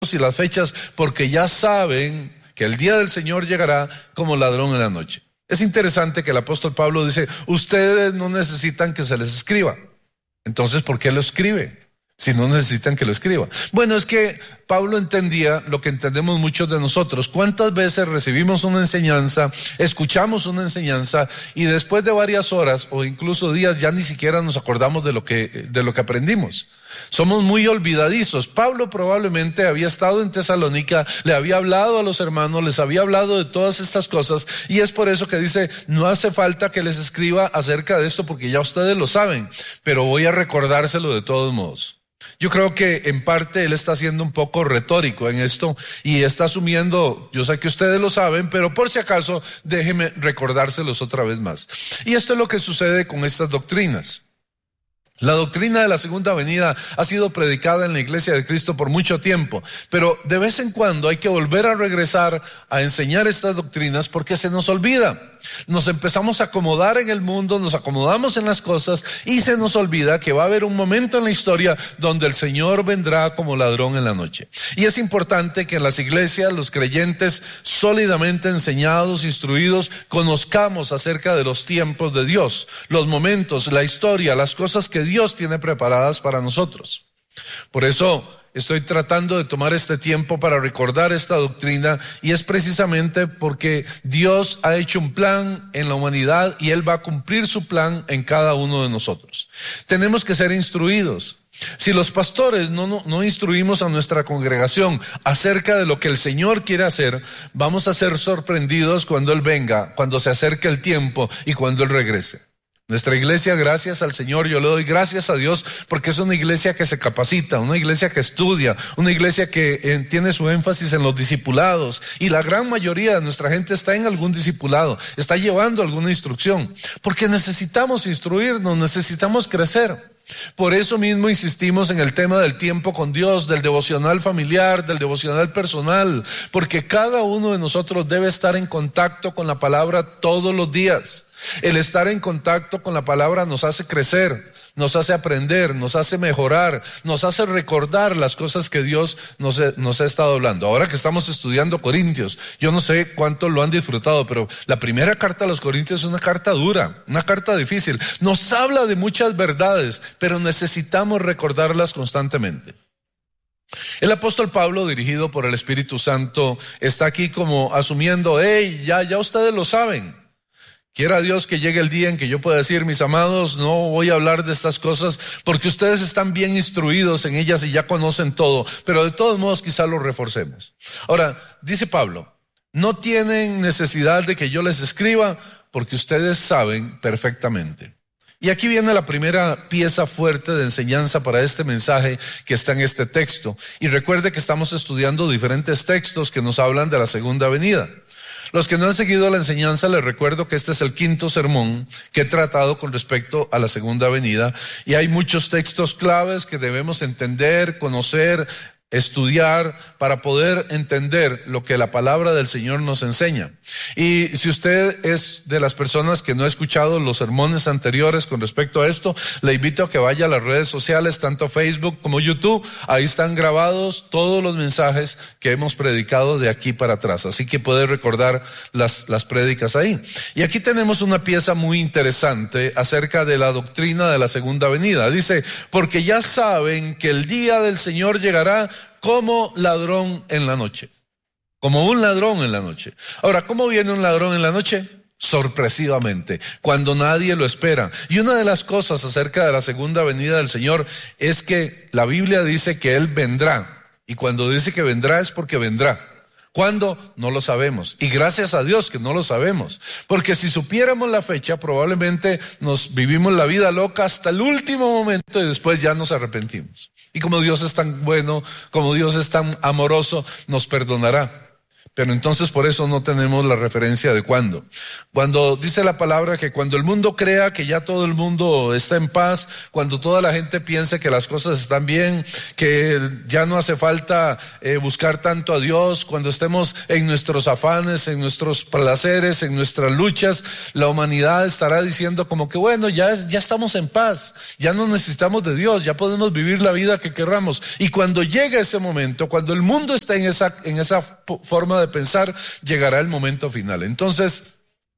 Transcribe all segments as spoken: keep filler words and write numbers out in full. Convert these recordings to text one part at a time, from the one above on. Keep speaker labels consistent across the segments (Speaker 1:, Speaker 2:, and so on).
Speaker 1: y las fechas, porque ya saben que el día del Señor llegará como ladrón en la noche. Es interesante que el apóstol Pablo dice, ustedes no necesitan que se les escriba. Entonces, ¿por qué lo escribe? Si no necesitan que lo escriba. Bueno, es que Pablo entendía lo que entendemos muchos de nosotros. ¿Cuántas veces recibimos una enseñanza, escuchamos una enseñanza y después de varias horas o incluso días ya ni siquiera nos acordamos de lo que, de lo que aprendimos? Somos muy olvidadizos. Pablo probablemente había estado en Tesalónica, le había hablado a los hermanos, les había hablado de todas estas cosas y es por eso que dice, no hace falta que les escriba acerca de esto porque ya ustedes lo saben, pero voy a recordárselo de todos modos. Yo creo que en parte él está siendo un poco retórico en esto y está asumiendo, yo sé que ustedes lo saben, pero por si acaso déjenme recordárselos otra vez más. Y esto es lo que sucede con estas doctrinas. La doctrina de la segunda venida ha sido predicada en la iglesia de Cristo por mucho tiempo, pero de vez en cuando hay que volver a regresar a enseñar estas doctrinas porque se nos olvida. Nos empezamos a acomodar en el mundo, nos acomodamos en las cosas y se nos olvida que va a haber un momento en la historia donde el Señor vendrá como ladrón en la noche. Y es importante que en las iglesias los creyentes sólidamente enseñados, instruidos, conozcamos acerca de los tiempos de Dios, los momentos, la historia, las cosas que Dios tiene preparadas para nosotros. Por eso estoy tratando de tomar este tiempo para recordar esta doctrina y es precisamente porque Dios ha hecho un plan en la humanidad y Él va a cumplir su plan en cada uno de nosotros. Tenemos que ser instruidos. Si los pastores no, no, no instruimos a nuestra congregación acerca de lo que el Señor quiere hacer, vamos a ser sorprendidos cuando Él venga, cuando se acerque el tiempo y cuando Él regrese. Nuestra iglesia, gracias al Señor, yo le doy gracias a Dios porque es una iglesia que se capacita, una iglesia que estudia, una iglesia que eh, tiene su énfasis en los discipulados y la gran mayoría de nuestra gente está en algún discipulado, está llevando alguna instrucción, porque necesitamos instruirnos, necesitamos crecer. Por eso mismo insistimos en el tema del tiempo con Dios, del devocional familiar, del devocional personal, porque cada uno de nosotros debe estar en contacto con la palabra todos los días. El estar en contacto con la palabra nos hace crecer, nos hace aprender, nos hace mejorar, nos hace recordar las cosas que Dios nos, nos ha estado hablando. Ahora que estamos estudiando Corintios, yo no sé cuánto lo han disfrutado, pero la primera carta a los Corintios es una carta dura, una carta difícil. Nos habla de muchas verdades, pero necesitamos recordarlas constantemente. El apóstol Pablo, dirigido por el Espíritu Santo, está aquí como asumiendo, hey, ya, ya ustedes lo saben. Quiera Dios que llegue el día en que yo pueda decir, mis amados, no voy a hablar de estas cosas porque ustedes están bien instruidos en ellas y ya conocen todo, pero de todos modos quizá lo reforcemos. Ahora, dice Pablo, no tienen necesidad de que yo les escriba porque ustedes saben perfectamente. Y aquí viene la primera pieza fuerte de enseñanza para este mensaje que está en este texto. Y recuerde que estamos estudiando diferentes textos que nos hablan de la segunda venida. Los que no han seguido la enseñanza, les recuerdo que este es el quinto sermón que he tratado con respecto a la segunda venida y hay muchos textos claves que debemos entender, conocer, estudiar para poder entender lo que la palabra del Señor nos enseña. Y si usted es de las personas que no ha escuchado los sermones anteriores con respecto a esto, le invito a que vaya a las redes sociales, tanto Facebook como YouTube. Ahí están grabados todos los mensajes que hemos predicado de aquí para atrás. Así que puede recordar las, las prédicas ahí. Y aquí tenemos una pieza muy interesante acerca de la doctrina de la segunda venida. Dice, porque ya saben que el día del Señor llegará como ladrón en la noche. Como un ladrón en la noche. Ahora, ¿cómo viene un ladrón en la noche? Sorpresivamente, cuando nadie lo espera. Y una de las cosas acerca de la segunda venida del Señor es que la Biblia dice que Él vendrá. Y cuando dice que vendrá es porque vendrá. ¿Cuándo? No lo sabemos. Y gracias a Dios que no lo sabemos. Porque si supiéramos la fecha, probablemente nos vivimos la vida loca hasta el último momento y después ya nos arrepentimos. Y como Dios es tan bueno, como Dios es tan amoroso, nos perdonará. Pero entonces por eso no tenemos la referencia de cuándo. Cuando dice la palabra que cuando el mundo crea que ya todo el mundo está en paz, cuando toda la gente piense que las cosas están bien, que ya no hace falta eh, buscar tanto a Dios, cuando estemos en nuestros afanes, en nuestros placeres, en nuestras luchas, la humanidad estará diciendo como que bueno, ya, es, ya estamos en paz, ya no necesitamos de Dios, ya podemos vivir la vida que querramos. Y cuando llegue ese momento, cuando el mundo está en esa, en esa forma de pensar, llegará el momento final. Entonces,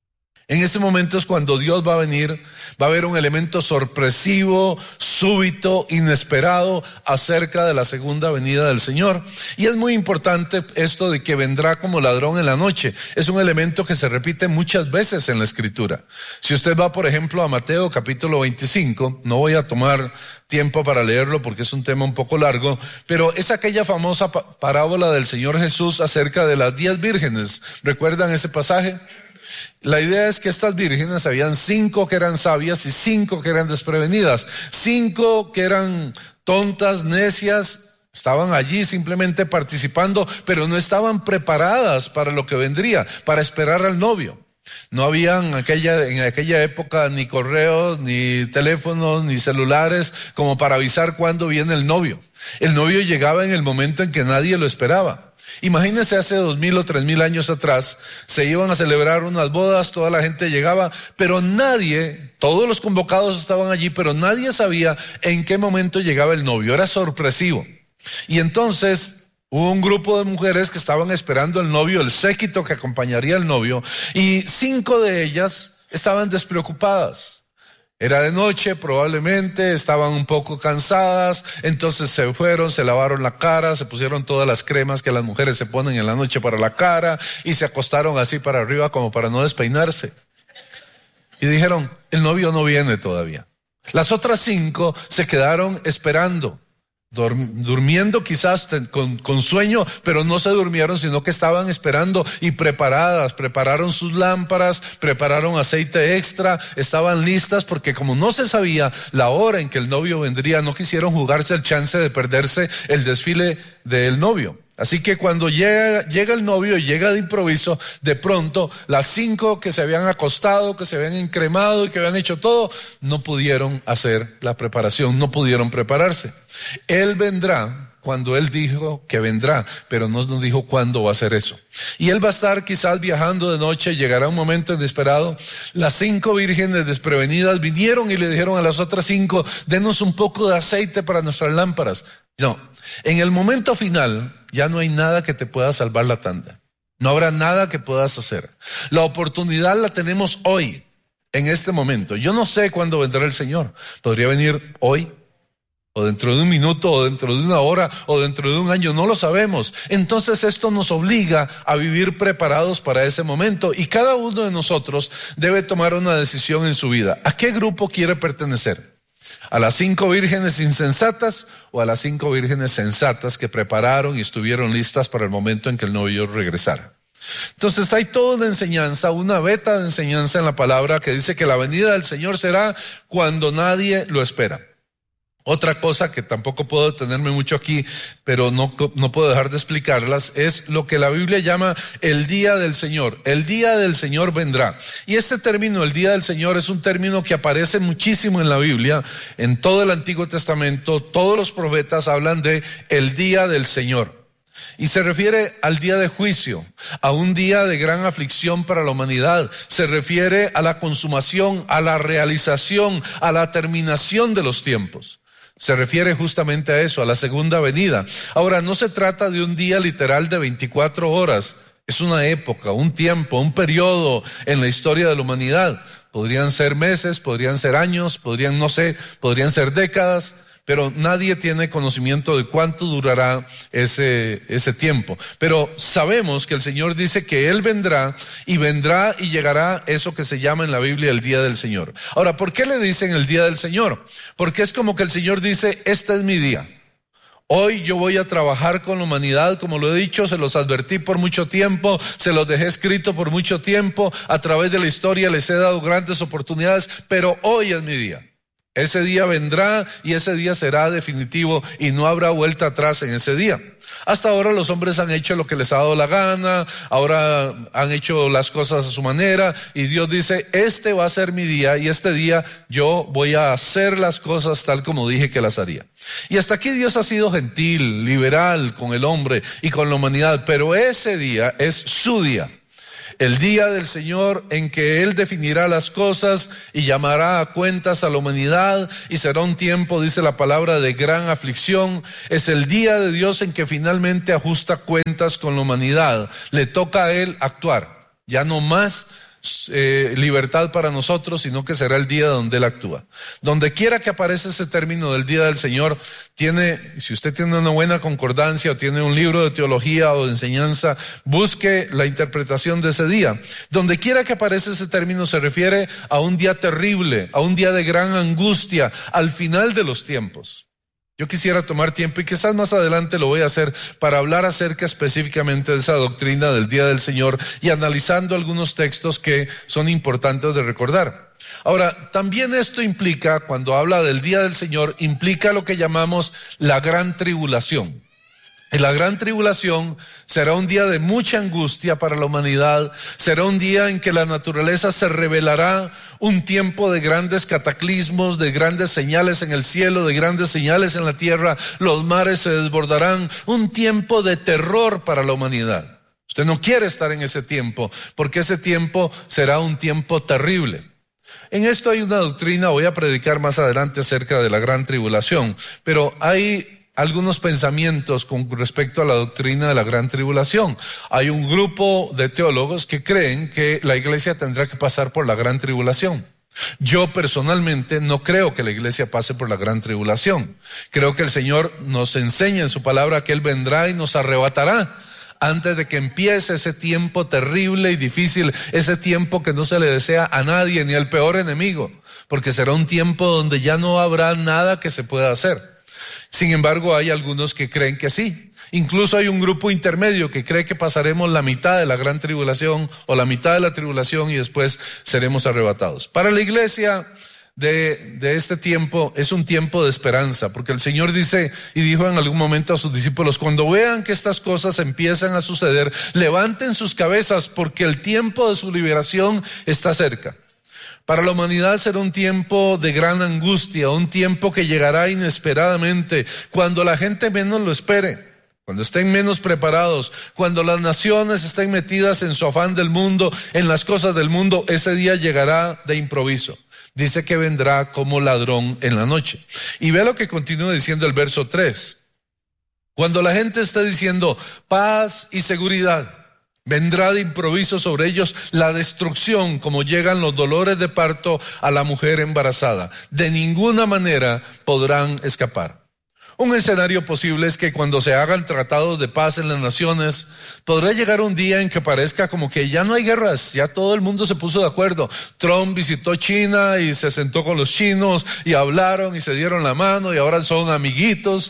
Speaker 1: en ese momento es cuando Dios va a venir, va a haber un elemento sorpresivo, súbito, inesperado acerca de la segunda venida del Señor. Y es muy importante esto de que vendrá como ladrón en la noche. Es un elemento que se repite muchas veces en la Escritura. Si usted va, por ejemplo, a Mateo capítulo veinticinco, no voy a tomar tiempo para leerlo porque es un tema un poco largo, pero es aquella famosa parábola del Señor Jesús acerca de las diez vírgenes. ¿Recuerdan ese pasaje? La idea es que estas vírgenes, habían cinco que eran sabias y cinco que eran desprevenidas. Cinco que eran tontas, necias, estaban allí simplemente participando, pero no estaban preparadas para lo que vendría, para esperar al novio. No habían aquella, en aquella época ni correos, ni teléfonos, ni celulares como para avisar cuándo viene el novio. El novio llegaba en el momento en que nadie lo esperaba. Imagínense hace dos mil o tres mil años atrás, se iban a celebrar unas bodas, toda la gente llegaba, pero nadie, todos los convocados estaban allí, pero nadie sabía en qué momento llegaba el novio, era sorpresivo. Y entonces hubo un grupo de mujeres que estaban esperando al novio, el séquito que acompañaría al novio, y cinco de ellas estaban despreocupadas. Era de noche, probablemente, estaban un poco cansadas, entonces se fueron, se lavaron la cara, se pusieron todas las cremas que las mujeres se ponen en la noche para la cara y se acostaron así para arriba como para no despeinarse. Y dijeron, el novio no viene todavía. Las otras cinco se quedaron esperando, durmiendo quizás con, con sueño, pero no se durmieron, sino que estaban esperando y preparadas, prepararon sus lámparas, prepararon aceite extra, estaban listas porque como no se sabía la hora en que el novio vendría, no quisieron jugarse el chance de perderse el desfile del novio. Así que cuando llega, llega el novio y llega de improviso, de pronto las cinco que se habían acostado, que se habían encremado y que habían hecho todo, no pudieron hacer la preparación, no pudieron prepararse. Él vendrá cuando Él dijo que vendrá, pero no nos dijo cuándo va a hacer eso. Y Él va a estar quizás viajando de noche, llegará un momento inesperado. Las cinco vírgenes desprevenidas vinieron y le dijeron a las otras cinco, denos un poco de aceite para nuestras lámparas. No, en el momento final ya no hay nada que te pueda salvar la tanda. No habrá nada que puedas hacer. La oportunidad la tenemos hoy, en este momento. Yo no sé cuándo vendrá el Señor. Podría venir hoy, o dentro de un minuto, o dentro de una hora, o dentro de un año, no lo sabemos. Entonces esto nos obliga a vivir preparados para ese momento, y cada uno de nosotros debe tomar una decisión en su vida. ¿A qué grupo quiere pertenecer? ¿A las cinco vírgenes insensatas o a las cinco vírgenes sensatas que prepararon y estuvieron listas para el momento en que el novio regresara? Entonces hay toda una enseñanza, una beta de enseñanza en la palabra que dice que la venida del Señor será cuando nadie lo espera. Otra cosa que tampoco puedo detenerme mucho aquí, pero no, no puedo dejar de explicarlas, es lo que la Biblia llama el día del Señor. El día del Señor vendrá. Y este término, el día del Señor, es un término que aparece muchísimo en la Biblia, en todo el Antiguo Testamento. Todos los profetas hablan de el día del Señor. Y se refiere al día de juicio, a un día de gran aflicción para la humanidad. Se refiere a la consumación, a la realización, a la terminación de los tiempos. Se refiere justamente a eso, a la segunda venida. Ahora, no se trata de un día literal de veinticuatro horas. Es una época, un tiempo, un periodo en la historia de la humanidad. Podrían ser meses, podrían ser años, podrían, no sé, podrían ser décadas, pero nadie tiene conocimiento de cuánto durará ese, ese tiempo. Pero sabemos que el Señor dice que Él vendrá, y vendrá y llegará eso que se llama en la Biblia el día del Señor. Ahora, ¿por qué le dicen el día del Señor? Porque es como que el Señor dice, este es mi día. Hoy yo voy a trabajar con la humanidad, como lo he dicho, se los advertí por mucho tiempo, se los dejé escrito por mucho tiempo, a través de la historia les he dado grandes oportunidades, pero hoy es mi día. Ese día vendrá y ese día será definitivo y no habrá vuelta atrás en ese día. Hasta ahora los hombres han hecho lo que les ha dado la gana, ahora han hecho las cosas a su manera y Dios dice, este va a ser mi día y este día yo voy a hacer las cosas tal como dije que las haría. Y hasta aquí Dios ha sido gentil, liberal con el hombre y con la humanidad, pero ese día es su día. El día del Señor en que Él definirá las cosas y llamará a cuentas a la humanidad y será un tiempo, dice la palabra, de gran aflicción. Es el día de Dios en que finalmente ajusta cuentas con la humanidad. Le toca a Él actuar. Ya no más eh, libertad para nosotros, sino que será el día donde Él actúa. Donde quiera que aparece ese término del día del Señor, tiene, si usted tiene una buena concordancia o tiene un libro de teología o de enseñanza, busque la interpretación de ese día. Donde quiera que aparece ese término se refiere a un día terrible, a un día de gran angustia, al final de los tiempos. Yo quisiera tomar tiempo y quizás más adelante lo voy a hacer para hablar acerca específicamente de esa doctrina del día del Señor y analizando algunos textos que son importantes de recordar. Ahora, también esto implica, cuando habla del día del Señor, implica lo que llamamos la gran tribulación. Y la gran tribulación será un día de mucha angustia para la humanidad, será un día en que la naturaleza se revelará, un tiempo de grandes cataclismos, de grandes señales en el cielo, de grandes señales en la tierra, los mares se desbordarán, un tiempo de terror para la humanidad. Usted no quiere estar en ese tiempo, porque ese tiempo será un tiempo terrible. En esto hay una doctrina, voy a predicar más adelante acerca de la gran tribulación, pero hay algunos pensamientos con respecto a la doctrina de la gran tribulación. Hay un grupo de teólogos que creen que la iglesia tendrá que pasar por la gran tribulación. Yo personalmente no creo que la iglesia pase por la gran tribulación. Creo que el Señor nos enseña en su palabra que Él vendrá y nos arrebatará antes de que empiece ese tiempo terrible y difícil, ese tiempo que no se le desea a nadie ni al peor enemigo, porque será un tiempo donde ya no habrá nada que se pueda hacer. Sin embargo, hay algunos que creen que sí. Incluso hay un grupo intermedio que cree que pasaremos la mitad de la gran tribulación o la mitad de la tribulación y después seremos arrebatados. Para la iglesia de, de este tiempo es un tiempo de esperanza, porque el Señor dice y dijo en algún momento a sus discípulos, cuando vean que estas cosas empiezan a suceder, levanten sus cabezas porque el tiempo de su liberación está cerca. Para la humanidad será un tiempo de gran angustia, un tiempo que llegará inesperadamente, cuando la gente menos lo espere, cuando estén menos preparados, cuando las naciones estén metidas en su afán del mundo, en las cosas del mundo, ese día llegará de improviso. Dice que vendrá como ladrón en la noche. Y ve lo que continúa diciendo el verso tres. Cuando la gente esté diciendo paz y seguridad, vendrá de improviso sobre ellos la destrucción, como llegan los dolores de parto a la mujer embarazada. De ninguna manera podrán escapar. Un escenario posible es que cuando se hagan tratados de paz en las naciones, podrá llegar un día en que parezca como que ya no hay guerras, ya todo el mundo se puso de acuerdo. Trump visitó China y se sentó con los chinos y hablaron y se dieron la mano y ahora son amiguitos,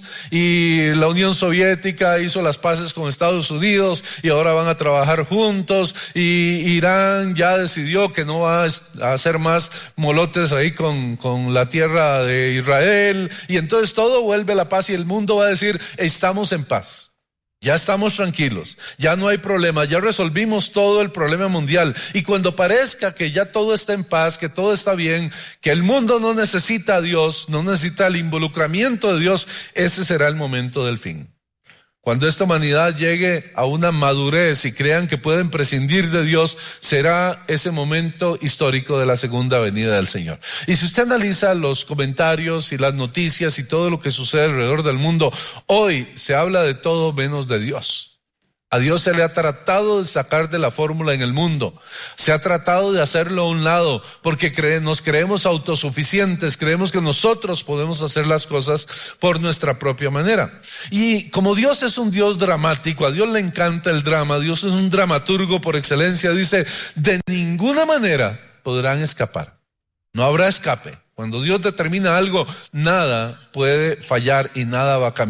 Speaker 1: y la Unión Soviética hizo las paces con Estados Unidos y ahora van a trabajar juntos, y Irán ya decidió que no va a hacer más molotes ahí con, con la tierra de Israel, y entonces todo vuelve a la paz y el mundo va a decir, estamos en paz. Ya estamos tranquilos, ya no hay problema, ya resolvimos todo el problema mundial. Y cuando parezca que ya todo está en paz, que todo está bien, que el mundo no necesita a Dios, no necesita el involucramiento de Dios, ese será el momento del fin. Cuando esta humanidad llegue a una madurez y crean que pueden prescindir de Dios, será ese momento histórico de la segunda venida del Señor. Y si usted analiza los comentarios y las noticias y todo lo que sucede alrededor del mundo, hoy se habla de todo menos de Dios. A Dios se le ha tratado de sacar de la fórmula en el mundo. Se ha tratado de hacerlo a un lado porque cre- nos creemos autosuficientes, creemos que nosotros podemos hacer las cosas por nuestra propia manera. Y como Dios es un Dios dramático, a Dios le encanta el drama, Dios es un dramaturgo por excelencia, dice, de ninguna manera podrán escapar. No habrá escape. Cuando Dios determina algo, nada puede fallar y nada va a cambiar.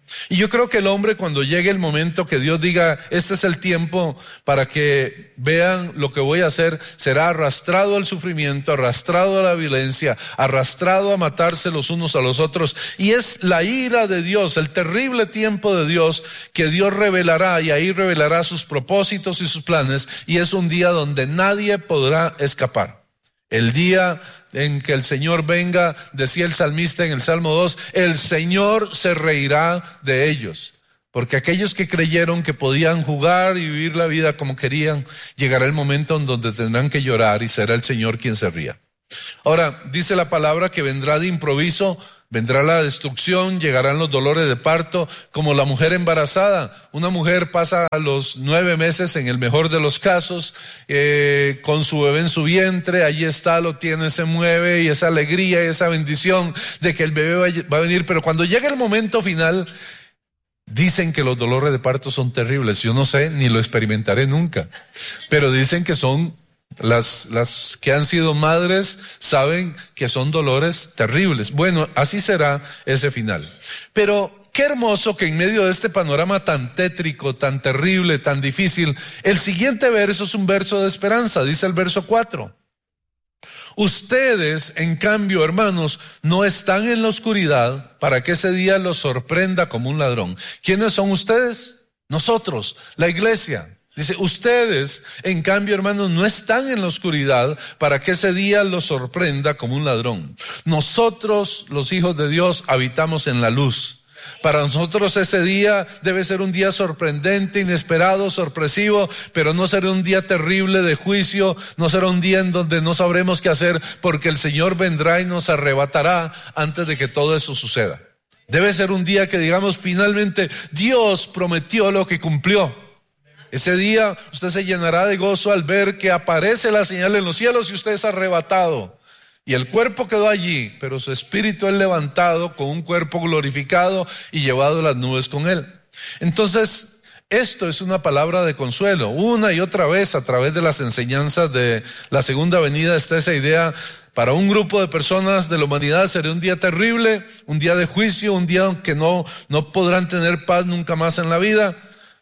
Speaker 1: Y yo creo que el hombre, cuando llegue el momento que Dios diga, este es el tiempo para que vean lo que voy a hacer, será arrastrado al sufrimiento, arrastrado a la violencia, arrastrado a matarse los unos a los otros. Y es la ira de Dios, el terrible tiempo de Dios que Dios revelará, y ahí revelará sus propósitos y sus planes, y es un día donde nadie podrá escapar. El día en que el Señor venga, decía el salmista en el Salmo dos, el Señor se reirá de ellos. Porque aquellos que creyeron que podían jugar y vivir la vida como querían, llegará el momento en donde tendrán que llorar y será el Señor quien se ría. Ahora, dice la palabra que vendrá de improviso, vendrá la destrucción, llegarán los dolores de parto, como la mujer embarazada. Una mujer pasa los nueve meses, en el mejor de los casos, eh, con su bebé en su vientre, allí está, lo tiene, se mueve, y esa alegría y esa bendición de que el bebé va, va a venir. Pero cuando llega el momento final, dicen que los dolores de parto son terribles. Yo no sé, ni lo experimentaré nunca, pero dicen que son Las, las que han sido madres saben que son dolores terribles. Bueno, así será ese final. Pero qué hermoso que en medio de este panorama tan tétrico, tan terrible, tan difícil, el siguiente verso es un verso de esperanza. Dice el verso cuatro. Ustedes, en cambio, hermanos, no están en la oscuridad para que ese día los sorprenda como un ladrón. ¿Quiénes son ustedes? Nosotros, la iglesia. Dice, ustedes, en cambio, hermanos, no están en la oscuridad para que ese día los sorprenda como un ladrón. Nosotros, los hijos de Dios, habitamos en la luz. Para nosotros ese día debe ser un día sorprendente, inesperado, sorpresivo, pero no será un día terrible de juicio, no será un día en donde no sabremos qué hacer, porque el Señor vendrá y nos arrebatará antes de que todo eso suceda. Debe ser un día que digamos, finalmente, Dios prometió lo que cumplió. Ese día usted se llenará de gozo al ver que aparece la señal en los cielos y usted es arrebatado. Y el cuerpo quedó allí, pero su espíritu es levantado con un cuerpo glorificado y llevado a las nubes con él. Entonces, esto es una palabra de consuelo. Una y otra vez a través de las enseñanzas de la segunda venida está esa idea. Para un grupo de personas de la humanidad será un día terrible, un día de juicio, un día que no, no podrán tener paz nunca más en la vida.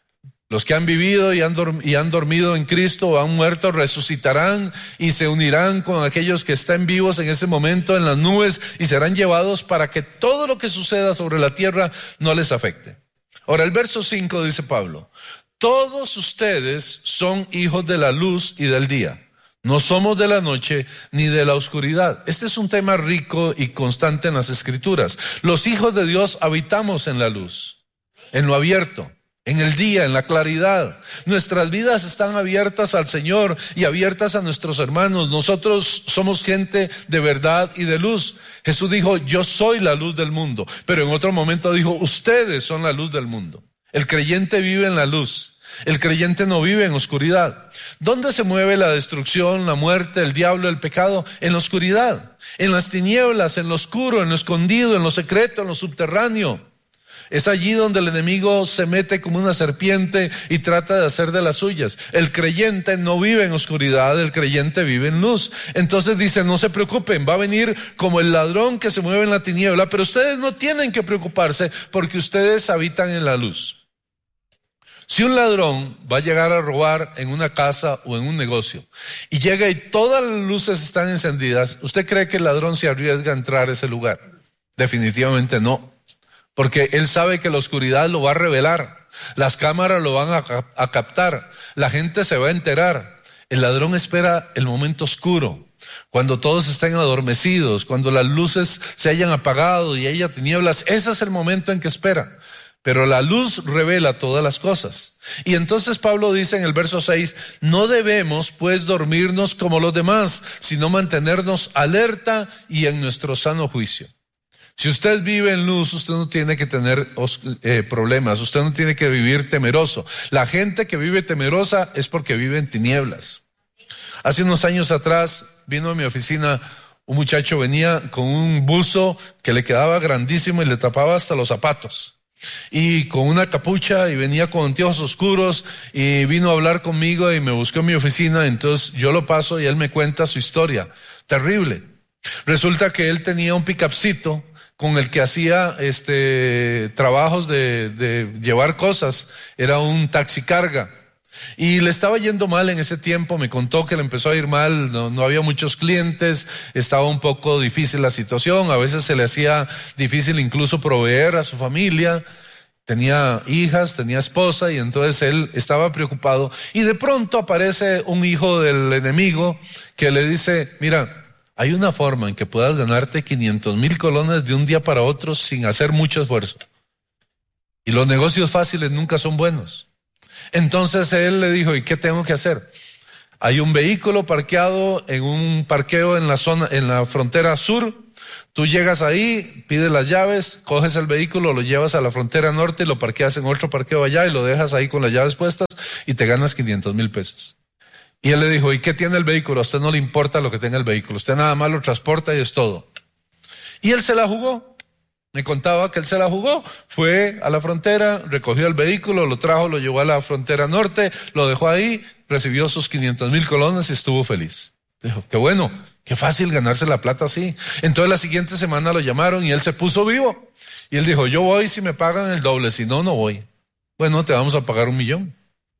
Speaker 1: Los que han vivido y han, dorm- y han dormido en Cristo o han muerto resucitarán y se unirán con aquellos que están vivos en ese momento en las nubes y serán llevados para que todo lo que suceda sobre la tierra no les afecte. Ahora el verso cinco dice Pablo, todos ustedes son hijos de la luz y del día. No somos de la noche ni de la oscuridad. Este es un tema rico y constante en las Escrituras. Los hijos de Dios habitamos en la luz, en lo abierto. En el día, en la claridad. Nuestras vidas están abiertas al Señor y abiertas a nuestros hermanos. Nosotros somos gente de verdad y de luz. Jesús dijo, yo soy la luz del mundo. Pero en otro momento dijo, ustedes son la luz del mundo. El creyente vive en la luz. El creyente no vive en oscuridad. ¿Dónde se mueve la destrucción, la muerte, el diablo, el pecado? En la oscuridad, en las tinieblas, en lo oscuro, en lo escondido, en lo secreto, en lo subterráneo. Es allí donde el enemigo se mete como una serpiente y trata de hacer de las suyas. El creyente no vive en oscuridad, el creyente vive en luz. Entonces dice, no se preocupen, va a venir como el ladrón que se mueve en la tiniebla, pero ustedes no tienen que preocuparse porque ustedes habitan en la luz. Si un ladrón va a llegar a robar en una casa o en un negocio y llega y todas las luces están encendidas, ¿usted cree que el ladrón se arriesga a entrar a ese lugar? Definitivamente no. Porque él sabe que la oscuridad lo va a revelar, las cámaras lo van a, a captar, la gente se va a enterar. El ladrón espera el momento oscuro, cuando todos estén adormecidos, cuando las luces se hayan apagado y haya tinieblas, ese es el momento en que espera. Pero la luz revela todas las cosas. Y entonces Pablo dice en el verso seis, no debemos pues dormirnos como los demás, sino mantenernos alerta y en nuestro sano juicio. Si usted vive en luz, usted no tiene que tener eh, problemas, usted no tiene que vivir temeroso. La gente que vive temerosa es porque vive en tinieblas. Hace unos años atrás vino a mi oficina un muchacho, venía con un buzo que le quedaba grandísimo y le tapaba hasta los zapatos. Y con una capucha y venía con anteojos oscuros y vino a hablar conmigo y me buscó en mi oficina. Entonces yo lo paso y él me cuenta su historia. Terrible. Resulta que él tenía un pickupcito con el que hacía este trabajos de, de llevar cosas, era un taxicarga. Y le estaba yendo mal en ese tiempo, me contó que le empezó a ir mal, no, no había muchos clientes, estaba un poco difícil la situación, a veces se le hacía difícil incluso proveer a su familia, tenía hijas, tenía esposa, y entonces él estaba preocupado. Y de pronto aparece un hijo del enemigo que le dice, mira, hay una forma en que puedas ganarte quinientos mil colones de un día para otro sin hacer mucho esfuerzo. Y los negocios fáciles nunca son buenos. Entonces él le dijo, ¿y qué tengo que hacer? Hay un vehículo parqueado en un parqueo en la zona, en la frontera sur. Tú llegas ahí, pides las llaves, coges el vehículo, lo llevas a la frontera norte y lo parqueas en otro parqueo allá y lo dejas ahí con las llaves puestas y te ganas quinientos mil pesos. Y él le dijo, ¿y qué tiene el vehículo? A usted no le importa lo que tenga el vehículo, usted nada más lo transporta y es todo. Y él se la jugó. Me contaba que él se la jugó, fue a la frontera, recogió el vehículo, lo trajo, lo llevó a la frontera norte, lo dejó ahí, recibió sus quinientos mil colones y estuvo feliz. Dijo, qué bueno, qué fácil ganarse la plata así. Entonces la siguiente semana lo llamaron y él se puso vivo. Y él dijo, yo voy si me pagan el doble, si no, no voy. Bueno, te vamos a pagar un millón.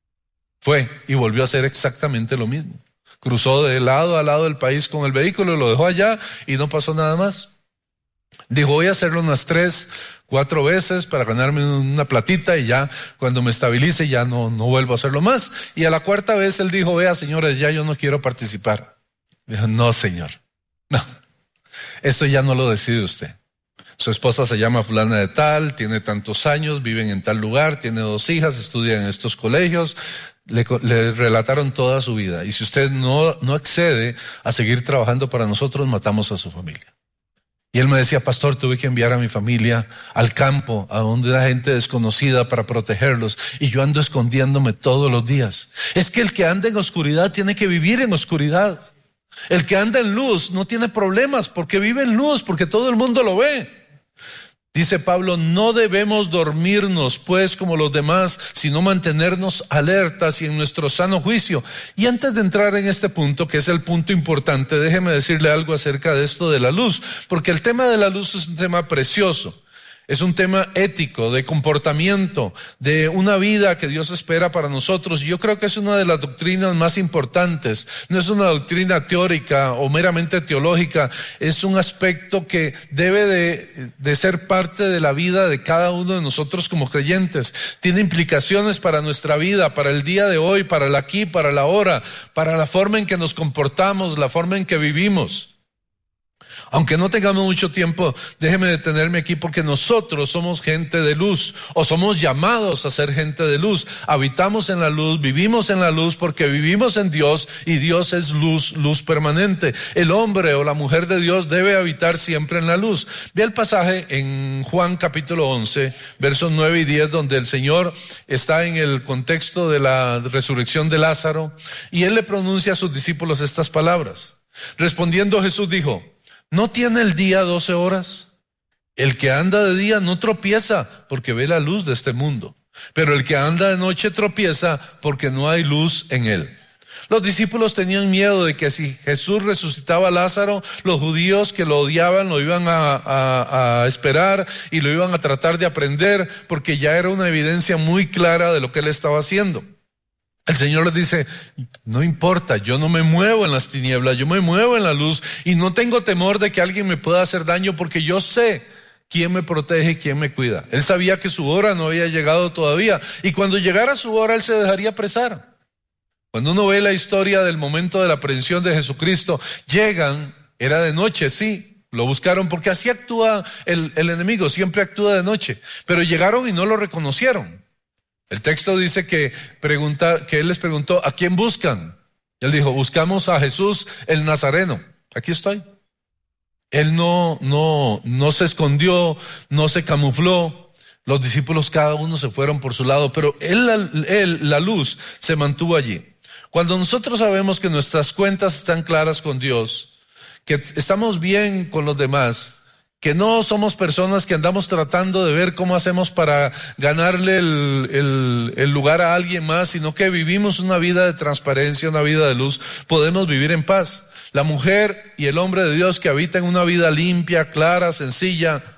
Speaker 1: Fue y volvió a hacer exactamente lo mismo. Cruzó de lado a lado del país con el vehículo, lo dejó allá y no pasó nada más. Dijo, voy a hacerlo unas tres, cuatro veces para ganarme una platita y ya cuando me estabilice ya no, no vuelvo a hacerlo más. Y a la cuarta vez él dijo, vea señores, ya yo no quiero participar. Dijo, no señor, no, esto ya no lo decide usted. Su esposa se llama fulana de tal, tiene tantos años, viven en tal lugar, tiene dos hijas, estudian en estos colegios. Le, le relataron toda su vida. Y si usted no, no accede a seguir trabajando para nosotros, matamos a su familia. Y él me decía, pastor, tuve que enviar a mi familia al campo, a donde era gente desconocida para protegerlos. Y yo ando escondiéndome todos los días. Es que el que anda en oscuridad tiene que vivir en oscuridad. El que anda en luz no tiene problemas porque vive en luz, porque todo el mundo lo ve. Dice Pablo, no debemos dormirnos pues como los demás, sino mantenernos alertas y en nuestro sano juicio. Y antes de entrar en este punto, que es el punto importante, déjeme decirle algo acerca de esto de la luz, porque el tema de la luz es un tema precioso. Es un tema ético, de comportamiento, de una vida que Dios espera para nosotros. Y yo creo que es una de las doctrinas más importantes. No es una doctrina teórica o meramente teológica. Es un aspecto que debe de, de ser parte de la vida de cada uno de nosotros como creyentes. Tiene implicaciones para nuestra vida, para el día de hoy, para el aquí, para la ahora, para la forma en que nos comportamos, la forma en que vivimos. Aunque no tengamos mucho tiempo, déjeme detenerme aquí porque nosotros somos gente de luz o somos llamados a ser gente de luz. Habitamos en la luz, vivimos en la luz porque vivimos en Dios y Dios es luz, luz permanente. El hombre o la mujer de Dios debe habitar siempre en la luz. Ve el pasaje en Juan capítulo once, versos nueve y diez, donde el Señor está en el contexto de la resurrección de Lázaro y Él le pronuncia a sus discípulos estas palabras. Respondiendo Jesús dijo, ¿no tiene el día doce horas? El que anda de día no tropieza porque ve la luz de este mundo, pero el que anda de noche tropieza porque no hay luz en él. Los discípulos tenían miedo de que si Jesús resucitaba a Lázaro, los judíos que lo odiaban lo iban a, a, a esperar y lo iban a tratar de aprender porque ya era una evidencia muy clara de lo que él estaba haciendo. El Señor les dice, no importa, yo no me muevo en las tinieblas, yo me muevo en la luz y no tengo temor de que alguien me pueda hacer daño porque yo sé quién me protege y quién me cuida. Él sabía que su hora no había llegado todavía y cuando llegara su hora él se dejaría apresar. Cuando uno ve la historia del momento de la aprehensión de Jesucristo, llegan, era de noche, sí, lo buscaron porque así actúa el, el enemigo, siempre actúa de noche, pero llegaron y no lo reconocieron. El texto dice que, pregunta, que él les preguntó, ¿a quién buscan? Y él dijo, buscamos a Jesús el Nazareno. Aquí estoy. Él no, no, no se escondió, no se camufló. Los discípulos cada uno se fueron por su lado, pero él, él, la luz, se mantuvo allí. Cuando nosotros sabemos que nuestras cuentas están claras con Dios, que estamos bien con los demás, que no somos personas que andamos tratando de ver cómo hacemos para ganarle el, el, el lugar a alguien más, sino que vivimos una vida de transparencia, una vida de luz, podemos vivir en paz. La mujer y el hombre de Dios que habitan una vida limpia, clara, sencilla,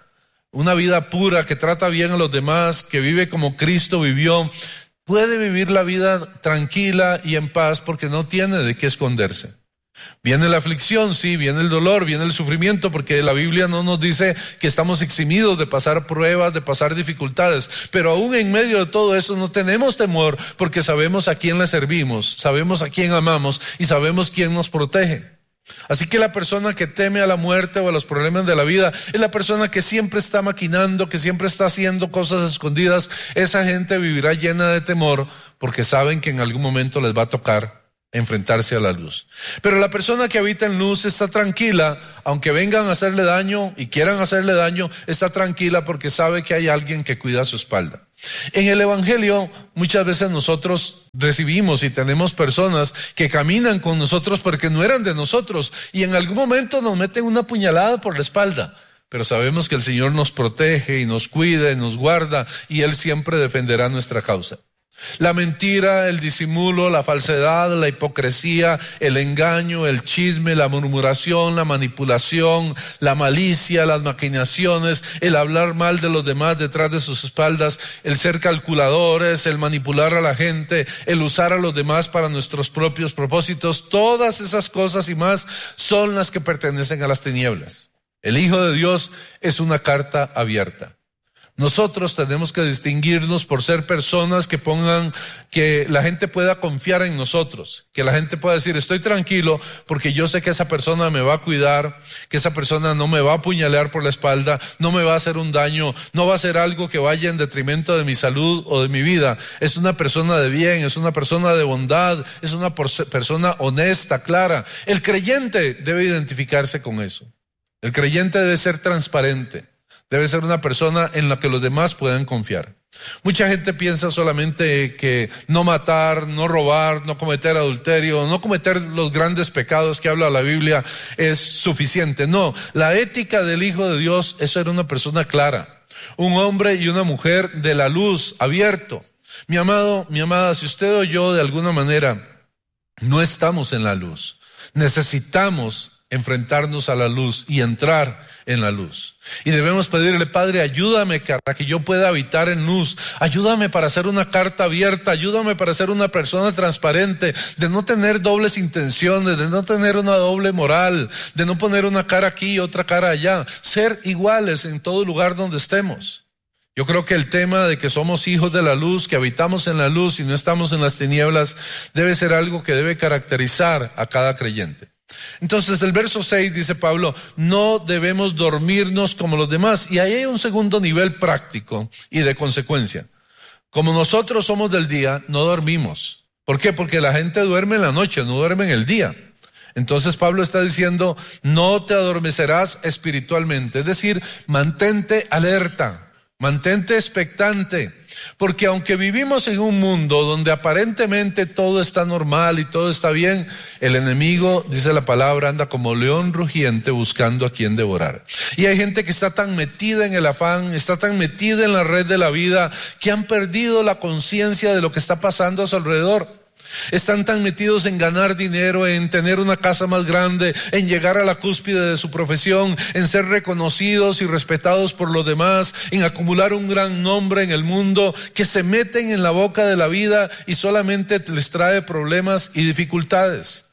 Speaker 1: una vida pura, que trata bien a los demás, que vive como Cristo vivió, puede vivir la vida tranquila y en paz porque no tiene de qué esconderse. Viene la aflicción, sí, viene el dolor, viene el sufrimiento, porque la Biblia no nos dice que estamos eximidos de pasar pruebas, de pasar dificultades, pero aún en medio de todo eso no tenemos temor, porque sabemos a quién le servimos, sabemos a quién amamos y sabemos quién nos protege. Así que la persona que teme a la muerte o a los problemas de la vida es la persona que siempre está maquinando, que siempre está haciendo cosas escondidas. Esa gente vivirá llena de temor porque saben que en algún momento les va a tocar enfrentarse a la luz. Pero la persona que habita en luz está tranquila, aunque vengan a hacerle daño y quieran hacerle daño, está tranquila porque sabe que hay alguien que cuida su espalda. En el Evangelio muchas veces nosotros recibimos y tenemos personas que caminan con nosotros porque no eran de nosotros y en algún momento nos meten una puñalada por la espalda, pero sabemos que el Señor nos protege y nos cuida y nos guarda y Él siempre defenderá nuestra causa. La mentira, el disimulo, la falsedad, la hipocresía, el engaño, el chisme, la murmuración, la manipulación, la malicia, las maquinaciones, el hablar mal de los demás detrás de sus espaldas, el ser calculadores, el manipular a la gente, el usar a los demás para nuestros propios propósitos, todas esas cosas y más son las que pertenecen a las tinieblas. El Hijo de Dios es una carta abierta. Nosotros tenemos que distinguirnos por ser personas que pongan, que la gente pueda confiar en nosotros, que la gente pueda decir, estoy tranquilo porque yo sé que esa persona me va a cuidar, que esa persona no me va a apuñalar por la espalda, no me va a hacer un daño, no va a hacer algo que vaya en detrimento de mi salud o de mi vida. Es una persona de bien, es una persona de bondad, es una persona honesta, clara. El creyente debe identificarse con eso. El creyente debe ser transparente. Debe ser una persona en la que los demás puedan confiar. Mucha gente piensa solamente que no matar, no robar, no cometer adulterio, no cometer los grandes pecados que habla la Biblia es suficiente. No, la ética del Hijo de Dios, eso era una persona clara. Un hombre y una mujer de la luz, abierto. Mi amado, mi amada, si usted o yo de alguna manera no estamos en la luz, necesitamos enfrentarnos a la luz y entrar en la luz. Y debemos pedirle, Padre, ayúdame para que yo pueda habitar en luz. Ayúdame para ser una carta abierta. Ayúdame para ser una persona transparente, de no tener dobles intenciones, de no tener una doble moral, de no poner una cara aquí y otra cara allá. Ser iguales en todo lugar donde estemos. Yo creo que el tema de que somos hijos de la luz, que habitamos en la luz y no estamos en las tinieblas, debe ser algo que debe caracterizar a cada creyente. Entonces el verso seis dice Pablo, no debemos dormirnos como los demás. Y ahí hay un segundo nivel práctico y de consecuencia. Como nosotros somos del día, no dormimos. ¿Por qué? Porque la gente duerme en la noche, no duerme en el día. Entonces Pablo está diciendo, no te adormecerás espiritualmente. Es decir, mantente alerta. Mantente expectante, porque aunque vivimos en un mundo donde aparentemente todo está normal y todo está bien, el enemigo, dice la palabra, anda como león rugiente buscando a quien devorar. Y hay gente que está tan metida en el afán, está tan metida en la red de la vida, que han perdido la conciencia de lo que está pasando a su alrededor. Están tan metidos en ganar dinero, en tener una casa más grande, en llegar a la cúspide de su profesión, en ser reconocidos y respetados por los demás, en acumular un gran nombre en el mundo, que se meten en la boca de la vida y solamente les trae problemas y dificultades.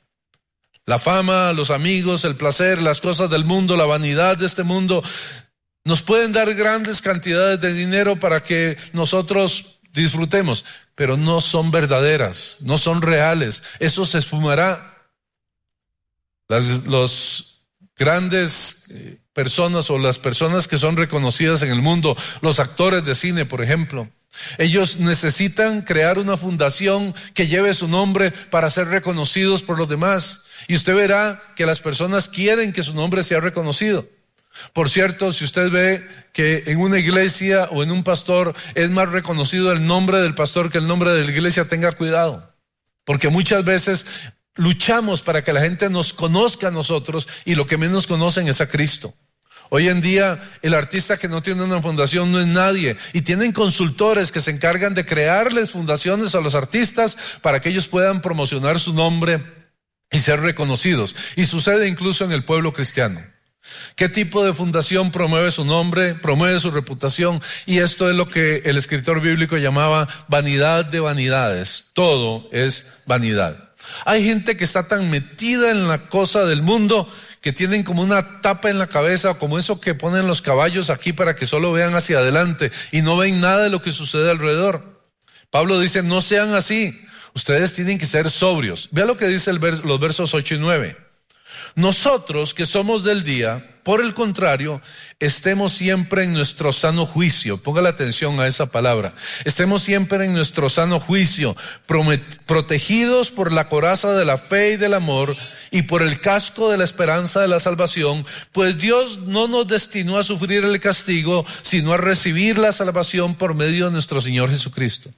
Speaker 1: La fama, los amigos, el placer, las cosas del mundo, la vanidad de este mundo, nos pueden dar grandes cantidades de dinero para que nosotros disfrutemos, pero no son verdaderas, no son reales. Eso se esfumará. Las los grandes personas o las personas que son reconocidas en el mundo, los actores de cine, por ejemplo, ellos necesitan crear una fundación que lleve su nombre para ser reconocidos por los demás. Y usted verá que las personas quieren que su nombre sea reconocido. Por cierto, si usted ve que en una iglesia o en un pastor es más reconocido el nombre del pastor que el nombre de la iglesia, tenga cuidado. Porque muchas veces luchamos para que la gente nos conozca a nosotros y lo que menos conocen es a Cristo. Hoy en día el artista que no tiene una fundación no es nadie, y tienen consultores que se encargan de crearles fundaciones a los artistas para que ellos puedan promocionar su nombre y ser reconocidos. Y sucede incluso en el pueblo cristiano. ¿Qué tipo de fundación promueve su nombre, promueve su reputación? Y esto es lo que el escritor bíblico llamaba vanidad de vanidades. Todo es vanidad. Hay gente que está tan metida en la cosa del mundo que tienen como una tapa en la cabeza, como eso que ponen los caballos aquí para que solo vean hacia adelante y no ven nada de lo que sucede alrededor. Pablo dice, no sean así. Ustedes tienen que ser sobrios. Vea lo que dice el vers- los versos ocho y nueve. Nosotros que somos del día, por el contrario, estemos siempre en nuestro sano juicio. Ponga la atención a esa palabra. Estemos siempre en nuestro sano juicio, promet- protegidos por la coraza de la fe y del amor y por el casco de la esperanza de la salvación, pues Dios no nos destinó a sufrir el castigo, sino a recibir la salvación por medio de nuestro Señor Jesucristo.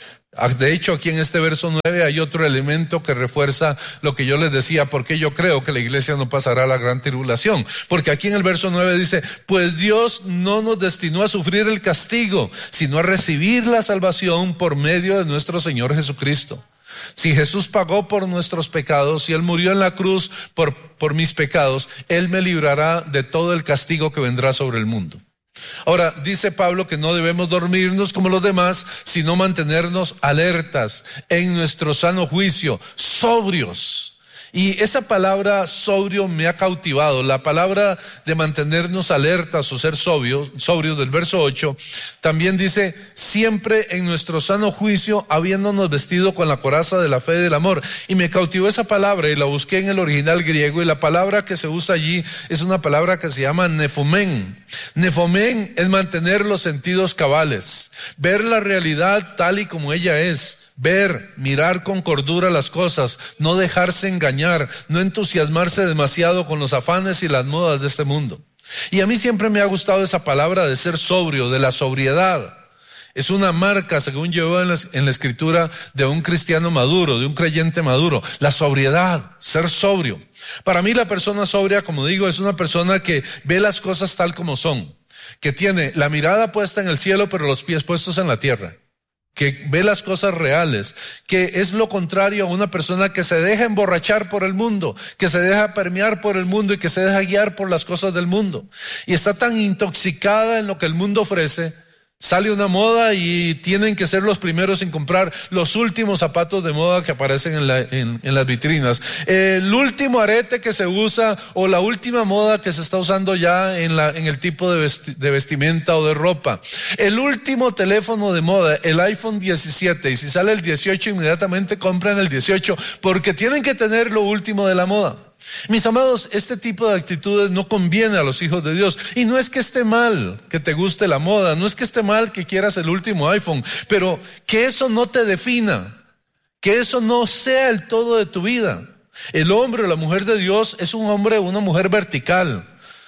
Speaker 1: De hecho, aquí en este verso nueve hay otro elemento que refuerza lo que yo les decía, porque yo creo que la iglesia no pasará la gran tribulación. Porque aquí en el verso nueve dice, pues Dios no nos destinó a sufrir el castigo, sino a recibir la salvación por medio de nuestro Señor Jesucristo. Si Jesús pagó por nuestros pecados, si Él murió en la cruz por, por mis pecados, Él me librará de todo el castigo que vendrá sobre el mundo. Ahora, dice Pablo que no debemos dormirnos como los demás, sino mantenernos alertas en nuestro sano juicio, sobrios. Y esa palabra sobrio me ha cautivado. La palabra de mantenernos alertas o ser sobrios, sobrios del verso ocho, también dice, siempre en nuestro sano juicio, habiéndonos vestido con la coraza de la fe y del amor. Y me cautivó esa palabra y la busqué en el original griego, y la palabra que se usa allí es una palabra que se llama nefomen. Nefomen es mantener los sentidos cabales, ver la realidad tal y como ella es. Ver, mirar con cordura las cosas, no dejarse engañar, no entusiasmarse demasiado con los afanes y las modas de este mundo. Y a mí siempre me ha gustado esa palabra de ser sobrio, de la sobriedad. Es una marca, según yo en la, en la escritura, de un cristiano maduro, de un creyente maduro. La sobriedad, ser sobrio. Para mí la persona sobria, como digo, es una persona que ve las cosas tal como son, que tiene la mirada puesta en el cielo pero los pies puestos en la tierra, que ve las cosas reales, que es lo contrario a una persona que se deja emborrachar por el mundo, que se deja permear por el mundo y que se deja guiar por las cosas del mundo. Y está tan intoxicada en lo que el mundo ofrece. Sale una moda y tienen que ser los primeros en comprar los últimos zapatos de moda que aparecen en, la, en, en las vitrinas. El último arete que se usa o la última moda que se está usando ya en, la, en el tipo de, vesti, de vestimenta o de ropa. El último teléfono de moda, el iPhone diecisiete. Y si sale el dieciocho, inmediatamente compran el dieciocho porque tienen que tener lo último de la moda. Mis amados, este tipo de actitudes no conviene a los hijos de Dios. Y no es que esté mal que te guste la moda, no es que esté mal que quieras el último iPhone, pero que eso no te defina, que eso no sea el todo de tu vida. El hombre o la mujer de Dios es un hombre o una mujer vertical.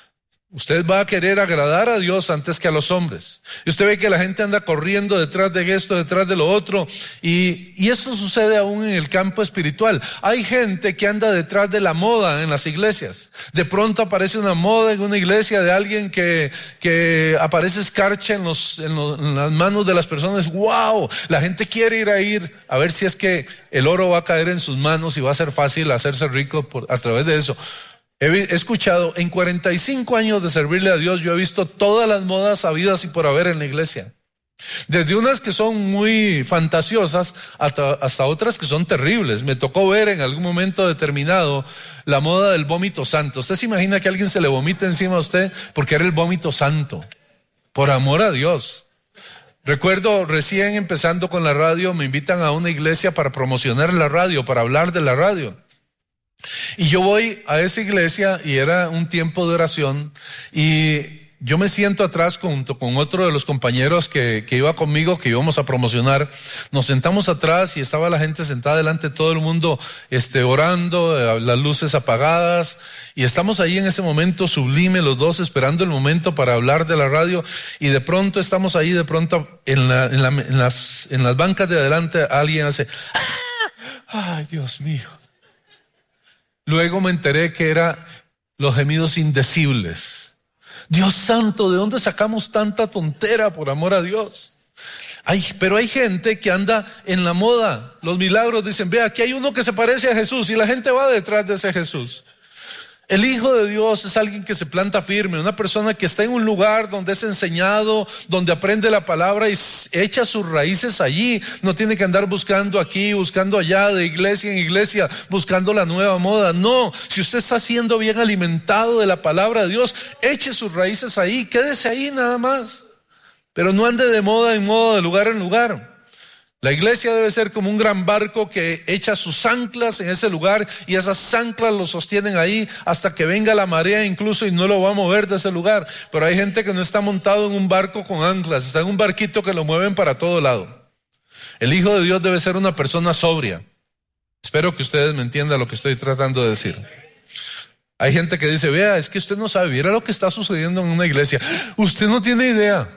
Speaker 1: Usted va a querer agradar a Dios antes que a los hombres. Y usted ve que la gente anda corriendo detrás de esto, detrás de lo otro. Y, y eso sucede aún en el campo espiritual. Hay gente que anda detrás de la moda en las iglesias. De pronto aparece una moda en una iglesia de alguien que, que aparece escarcha en, los, en, los, en las manos de las personas. ¡Wow! La gente quiere ir a ir a ver si es que el oro va a caer en sus manos y va a ser fácil hacerse rico por, a través de eso. He escuchado, en cuarenta y cinco años de servirle a Dios, yo he visto todas las modas habidas y por haber en la iglesia. Desde unas que son muy fantasiosas hasta, hasta otras que son terribles. Me tocó ver en algún momento determinado la moda del vómito santo. ¿Usted se imagina que alguien se le vomite encima a usted porque era el vómito santo? Por amor a Dios. Recuerdo recién empezando con la radio, me invitan a una iglesia para promocionar la radio, para hablar de la radio. Y yo voy a esa iglesia y era un tiempo de oración y yo me siento atrás junto con otro de los compañeros que, que iba conmigo, que íbamos a promocionar. Nos sentamos atrás y estaba la gente sentada delante, todo el mundo este, orando, las luces apagadas, y estamos ahí en ese momento sublime los dos esperando el momento para hablar de la radio, y de pronto estamos ahí, de pronto en, la, en, la, en, las, en las bancas de adelante alguien hace ¡ah! ¡Ay, Dios mío! Luego me enteré que eran los gemidos indecibles. Dios santo, ¿de dónde sacamos tanta tontera por amor a Dios? Ay, pero hay gente que anda en la moda. Los milagros dicen, ve, aquí hay uno que se parece a Jesús y la gente va detrás de ese Jesús. El Hijo de Dios es alguien que se planta firme, una persona que está en un lugar donde es enseñado, donde aprende la palabra y echa sus raíces allí. No tiene que andar buscando aquí, buscando allá, de iglesia en iglesia, buscando la nueva moda. No, si usted está siendo bien alimentado de la palabra de Dios, eche sus raíces ahí, quédese ahí nada más. Pero no ande de moda en moda, de lugar en lugar. La iglesia debe ser como un gran barco que echa sus anclas en ese lugar y esas anclas lo sostienen ahí hasta que venga la marea incluso y no lo va a mover de ese lugar. Pero hay gente que no está montado en un barco con anclas, está en un barquito que lo mueven para todo lado. El Hijo de Dios debe ser una persona sobria. Espero que ustedes me entiendan lo que estoy tratando de decir. Hay gente que dice, vea, es que usted no sabe, mira lo que está sucediendo en una iglesia. Usted no tiene idea.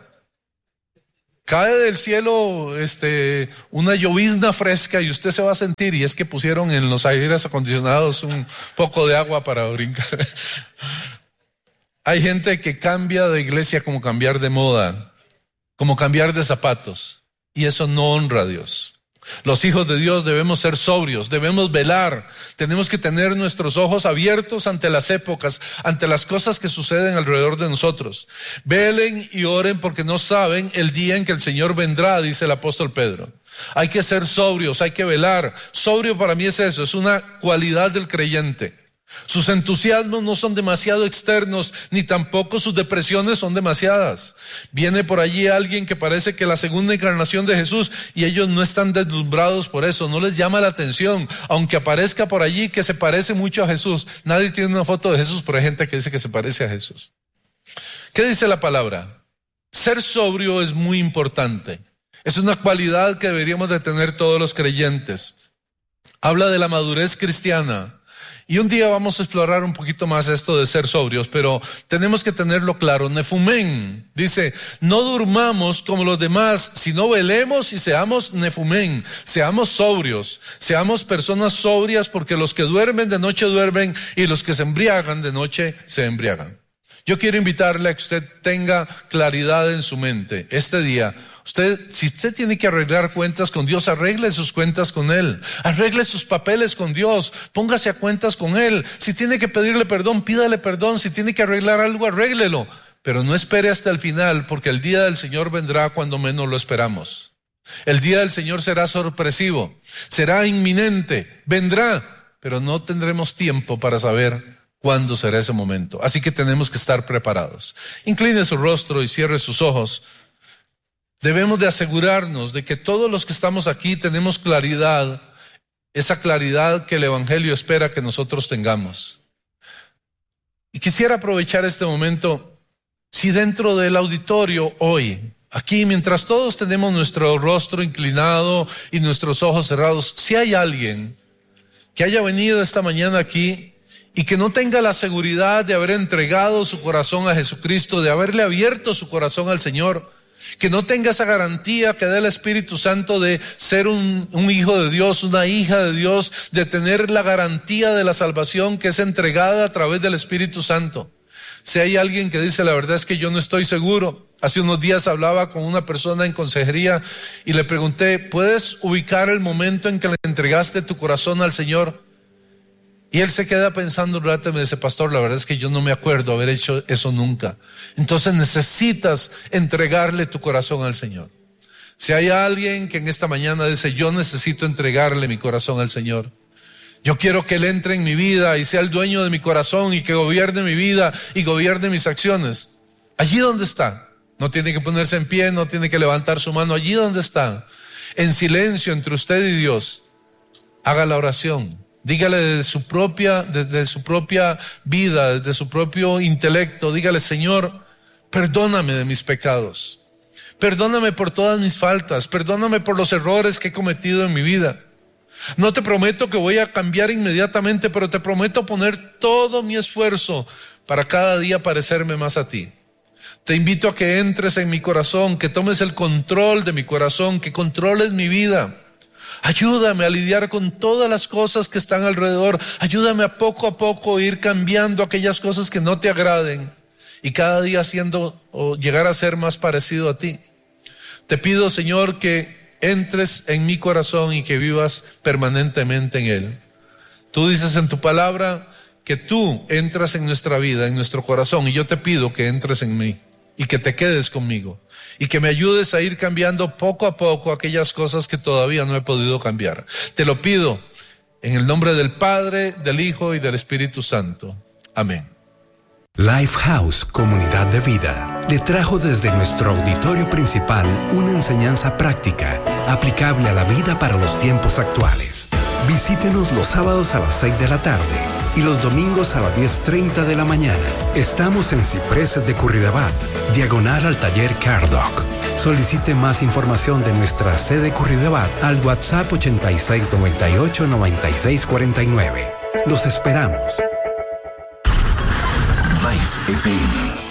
Speaker 1: Cae del cielo este, una llovizna fresca y usted se va a sentir, y es que pusieron en los aires acondicionados un poco de agua para brincar. Hay gente que cambia de iglesia como cambiar de moda, como cambiar de zapatos, y eso no honra a Dios. Los hijos de Dios debemos ser sobrios, debemos velar, tenemos que tener nuestros ojos abiertos ante las épocas, ante las cosas que suceden alrededor de nosotros. Velen y oren porque no saben el día en que el Señor vendrá, dice el apóstol Pedro. Hay que ser sobrios, hay que velar. Sobrio para mí es eso, es una cualidad del creyente. Sus entusiasmos no son demasiado externos, ni tampoco sus depresiones son demasiadas. Viene por allí alguien que parece que la segunda encarnación de Jesús, y ellos no están deslumbrados por eso, no les llama la atención, aunque aparezca por allí que se parece mucho a Jesús. Nadie tiene una foto de Jesús, pero hay gente que dice que se parece a Jesús. ¿Qué dice la palabra? Ser sobrio es muy importante. Es una cualidad que deberíamos de tener todos los creyentes. Habla de la madurez cristiana. Y un día vamos a explorar un poquito más esto de ser sobrios, pero tenemos que tenerlo claro. Nefumén dice, no durmamos como los demás, sino velemos y seamos nefumén, seamos sobrios, seamos personas sobrias, porque los que duermen de noche duermen y los que se embriagan de noche se embriagan. Yo quiero invitarle a que usted tenga claridad en su mente este día. Usted, si usted tiene que arreglar cuentas con Dios, arregle sus cuentas con Él. Arregle sus papeles con Dios. Póngase a cuentas con Él. Si tiene que pedirle perdón, pídale perdón. Si tiene que arreglar algo, arréglelo. Pero no espere hasta el final, porque el día del Señor vendrá cuando menos lo esperamos. El día del Señor será sorpresivo, será inminente, vendrá, pero no tendremos tiempo para saber cuándo será ese momento. Así que tenemos que estar preparados. Incline su rostro y cierre sus ojos. Debemos de asegurarnos de que todos los que estamos aquí tenemos claridad, esa claridad que el Evangelio espera que nosotros tengamos. Y quisiera aprovechar este momento, si dentro del auditorio hoy, aquí mientras todos tenemos nuestro rostro inclinado y nuestros ojos cerrados, si hay alguien que haya venido esta mañana aquí y que no tenga la seguridad de haber entregado su corazón a Jesucristo, de haberle abierto su corazón al Señor, que no tenga esa garantía que da el Espíritu Santo de ser un, un hijo de Dios, una hija de Dios, de tener la garantía de la salvación que es entregada a través del Espíritu Santo. Si hay alguien que dice, la verdad es que yo no estoy seguro. Hace unos días hablaba con una persona en consejería y le pregunté, ¿puedes ubicar el momento en que le entregaste tu corazón al Señor? Y él se queda pensando un rato y me dice, pastor, la verdad es que yo no me acuerdo haber hecho eso nunca. Entonces necesitas entregarle tu corazón al Señor. Si hay alguien que en esta mañana dice, yo necesito entregarle mi corazón al Señor. Yo quiero que Él entre en mi vida y sea el dueño de mi corazón y que gobierne mi vida y gobierne mis acciones. Allí donde está. No tiene que ponerse en pie, no tiene que levantar su mano. Allí donde está. En silencio entre usted y Dios. Haga la oración. Dígale desde su propia, desde su propia vida, desde su propio intelecto, dígale, Señor, perdóname de mis pecados. Perdóname por todas mis faltas. Perdóname por los errores que he cometido en mi vida. No te prometo que voy a cambiar inmediatamente, pero te prometo poner todo mi esfuerzo para cada día parecerme más a ti. Te invito a que entres en mi corazón, que tomes el control de mi corazón, que controles mi vida. Ayúdame a lidiar con todas las cosas que están alrededor. Ayúdame a poco a poco ir cambiando aquellas cosas que no te agraden y cada día haciendo o llegar a ser más parecido a ti. Te pido, Señor, que entres en mi corazón y que vivas permanentemente en él. Tú dices en tu palabra que tú entras en nuestra vida, en nuestro corazón, y yo te pido que entres en mí y que te quedes conmigo y que me ayudes a ir cambiando poco a poco aquellas cosas que todavía no he podido cambiar. Te lo pido en el nombre del Padre, del Hijo y del Espíritu Santo. Amén.
Speaker 2: Lifehouse Comunidad de Vida le trajo desde nuestro auditorio principal una enseñanza práctica aplicable a la vida para los tiempos actuales. Visítenos los sábados a las seis de la tarde y los domingos a las diez treinta de la mañana. Estamos en Cipreses de Curridabat, diagonal al taller CarDoc. Solicite más información de nuestra sede Curridabat al WhatsApp ochenta y seis noventa y ocho noventa y seis cuarenta y nueve. Los esperamos.
Speaker 3: Life F M.